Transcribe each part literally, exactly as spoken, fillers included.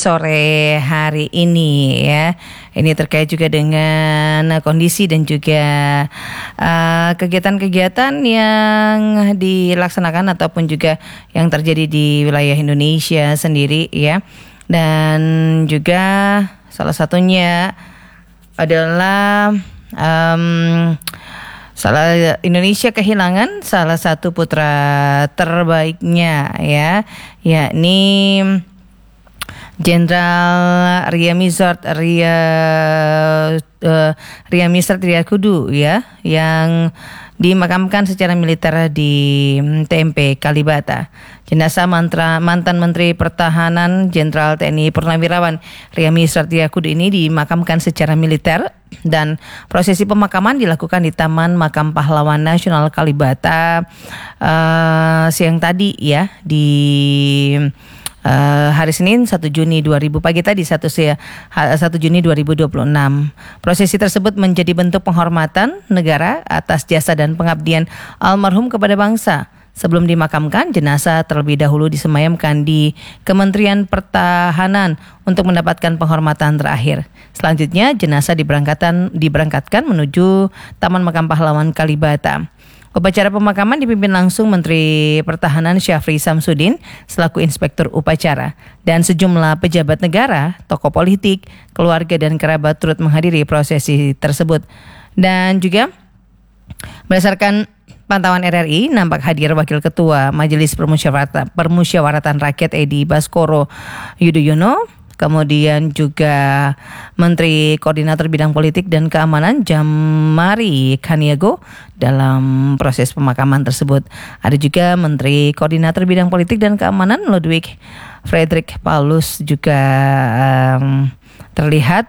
sore hari ini ya. Ini terkait juga dengan kondisi dan juga uh, kegiatan-kegiatan yang dilaksanakan ataupun juga yang terjadi di wilayah Indonesia sendiri ya. Dan juga salah satunya adalah um, salah Indonesia kehilangan salah satu putra terbaiknya ya, yakni Jenderal Ria Mizard Ria uh, Ria Mizard Triakudu ya, yang dimakamkan secara militer di T M P Kalibata. Jenazah mantra, mantan Menteri Pertahanan Jenderal T N I Purnawirawan Ria Mizard Triakudu ini dimakamkan secara militer dan prosesi pemakaman dilakukan di Taman Makam Pahlawan Nasional Kalibata uh, siang tadi ya, di Uh, hari Senin satu Juni dua ribu pagi tadi satu Juni dua ribu dua puluh enam. Prosesi tersebut menjadi bentuk penghormatan negara atas jasa dan pengabdian almarhum kepada bangsa. Sebelum dimakamkan, jenazah terlebih dahulu disemayamkan di Kementerian Pertahanan untuk mendapatkan penghormatan terakhir. Selanjutnya, jenazah diberangkatkan diberangkatkan menuju Taman Makam Pahlawan Kalibata. Upacara pemakaman dipimpin langsung Menteri Pertahanan Syafri Samsudin selaku Inspektur Upacara, dan sejumlah pejabat negara, tokoh politik, keluarga dan kerabat turut menghadiri prosesi tersebut. Dan juga berdasarkan pantauan R R I, nampak hadir Wakil Ketua Majelis Permusyawaratan, Permusyawaratan Rakyat Edi Baskoro Yudhoyono, kemudian juga Menteri Koordinator Bidang Politik dan Keamanan Jamari Kaniago dalam proses pemakaman tersebut. Ada juga Menteri Koordinator Bidang Politik dan Keamanan Ludwig Frederick Paulus juga um, terlihat.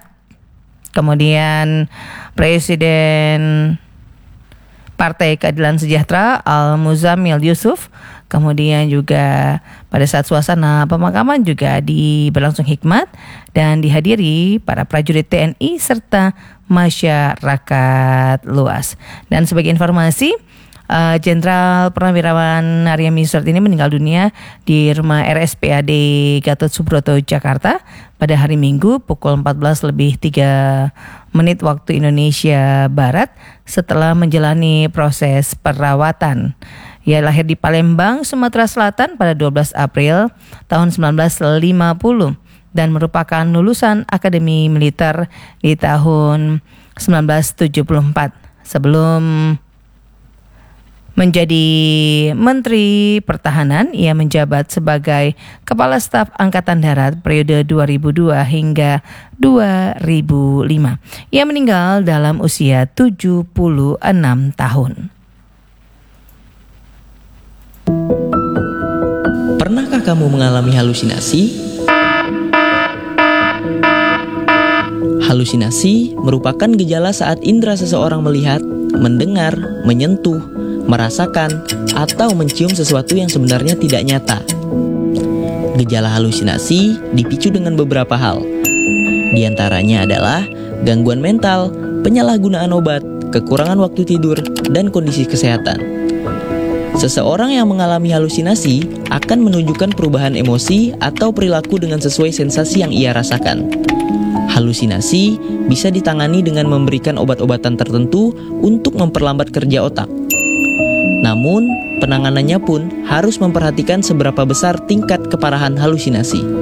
Kemudian Presiden Partai Keadilan Sejahtera Al-Muzammil Yusuf. Kemudian juga pada saat suasana pemakaman juga di berlangsung hikmat dan dihadiri para prajurit T N I serta masyarakat luas. Dan sebagai informasi, Jenderal uh, Purnawirawan Ria Mizard ini meninggal dunia di rumah R S P A D Gatot Subroto Jakarta pada hari Minggu pukul empat belas lebih tiga menit waktu Indonesia Barat setelah menjalani proses perawatan. Ia lahir di Palembang, Sumatera Selatan pada dua belas April tahun sembilan belas lima puluh dan merupakan lulusan Akademi Militer di tahun sembilan belas tujuh puluh empat. Sebelum menjadi Menteri Pertahanan, ia menjabat sebagai Kepala Staf Angkatan Darat periode dua ribu dua hingga dua ribu lima. Ia meninggal dalam usia tujuh puluh enam tahun. Pernahkah kamu mengalami halusinasi? Halusinasi merupakan gejala saat indera seseorang melihat, mendengar, menyentuh, merasakan, atau mencium sesuatu yang sebenarnya tidak nyata. Gejala halusinasi dipicu dengan beberapa hal. Di antaranya adalah gangguan mental, penyalahgunaan obat, kekurangan waktu tidur, dan kondisi kesehatan. Seseorang yang mengalami halusinasi akan menunjukkan perubahan emosi atau perilaku dengan sesuai sensasi yang ia rasakan. Halusinasi bisa ditangani dengan memberikan obat-obatan tertentu untuk memperlambat kerja otak. Namun, penanganannya pun harus memperhatikan seberapa besar tingkat keparahan halusinasi.